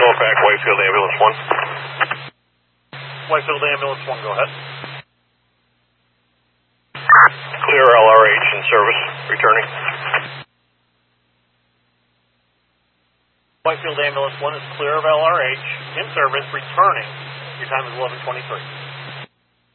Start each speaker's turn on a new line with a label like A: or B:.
A: Norfolk, Whitefield Ambulance 1.
B: Whitefield Ambulance 1, go ahead.
A: Clear LRH in service, returning.
B: Whitefield Ambulance 1 is clear of LRH, in service, returning. Your time is 11:23.